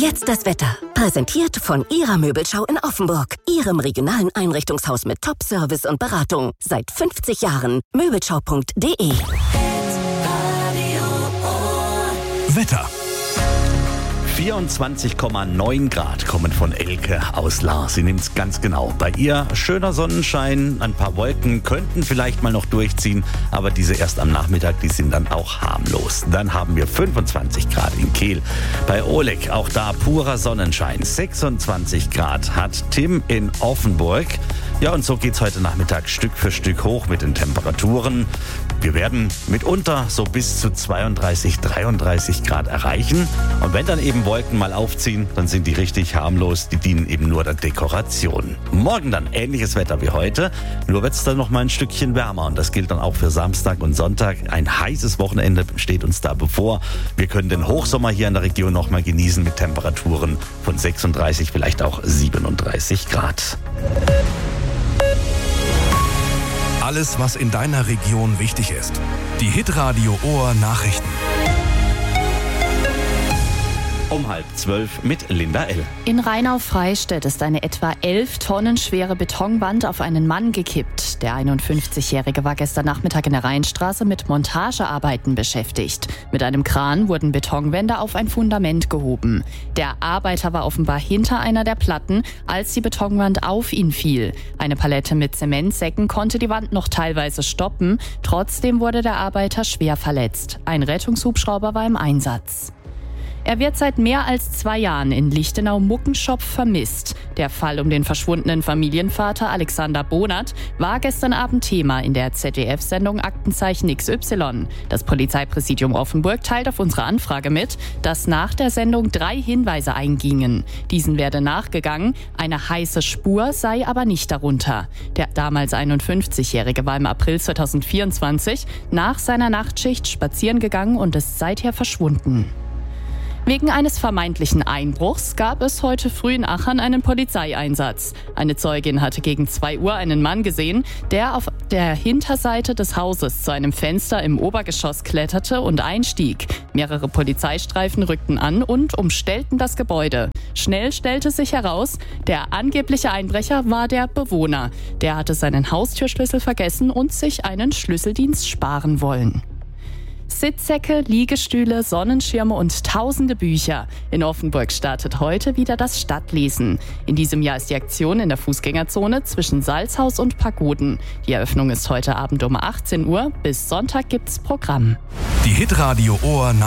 Jetzt das Wetter. Präsentiert von Ihrer Möbelschau in Offenburg. Ihrem regionalen Einrichtungshaus mit Top-Service und Beratung. Seit 50 Jahren. Möbelschau.de. Wetter. 24,9 Grad kommen von Elke aus Lahr. Sie nimmt es ganz genau. Bei ihr schöner Sonnenschein, ein paar Wolken könnten vielleicht mal noch durchziehen, aber diese erst am Nachmittag, die sind dann auch harmlos. Dann haben wir 25 Grad in Kehl. Bei Oleg, auch da purer Sonnenschein. 26 Grad hat Tim in Offenburg. Ja, und so geht's heute Nachmittag Stück für Stück hoch mit den Temperaturen. Wir werden mitunter so bis zu 32, 33 Grad erreichen. Und wenn dann eben Wolken mal aufziehen, dann sind die richtig harmlos. Die dienen eben nur der Dekoration. Morgen dann ähnliches Wetter wie heute, nur wird es dann noch mal ein Stückchen wärmer. Und das gilt dann auch für Samstag und Sonntag. Ein heißes Wochenende steht uns da bevor. Wir können den Hochsommer hier in der Region noch mal genießen mit Temperaturen von 36, vielleicht auch 37 Grad. Alles, was in deiner Region wichtig ist. Die Hitradio Ohr Nachrichten. Um 11:30 mit Linda L. In Rheinau-Freistädt ist eine etwa 11 Tonnen schwere Betonwand auf einen Mann gekippt. Der 51-Jährige war gestern Nachmittag in der Rheinstraße mit Montagearbeiten beschäftigt. Mit einem Kran wurden Betonwände auf ein Fundament gehoben. Der Arbeiter war offenbar hinter einer der Platten, als die Betonwand auf ihn fiel. Eine Palette mit Zementsäcken konnte die Wand noch teilweise stoppen. Trotzdem wurde der Arbeiter schwer verletzt. Ein Rettungshubschrauber war im Einsatz. Er wird seit mehr als 2 Jahren in Lichtenau-Muckenschopf vermisst. Der Fall um den verschwundenen Familienvater Alexander Bonert war gestern Abend Thema in der ZDF-Sendung Aktenzeichen XY. Das Polizeipräsidium Offenburg teilt auf unsere Anfrage mit, dass nach der Sendung 3 Hinweise eingingen. Diesen werde nachgegangen, eine heiße Spur sei aber nicht darunter. Der damals 51-Jährige war im April 2024 nach seiner Nachtschicht spazieren gegangen und ist seither verschwunden. Wegen eines vermeintlichen Einbruchs gab es heute früh in Achern einen Polizeieinsatz. Eine Zeugin hatte gegen 2 Uhr einen Mann gesehen, der auf der Hinterseite des Hauses zu einem Fenster im Obergeschoss kletterte und einstieg. Mehrere Polizeistreifen rückten an und umstellten das Gebäude. Schnell stellte sich heraus, der angebliche Einbrecher war der Bewohner. Der hatte seinen Haustürschlüssel vergessen und sich einen Schlüsseldienst sparen wollen. Sitzsäcke, Liegestühle, Sonnenschirme und tausende Bücher. In Offenburg startet heute wieder das Stadtlesen. In diesem Jahr ist die Aktion in der Fußgängerzone zwischen Salzhaus und Pagoden. Die Eröffnung ist heute Abend um 18 Uhr. Bis Sonntag gibt's Programm. Die Hitradio Ohr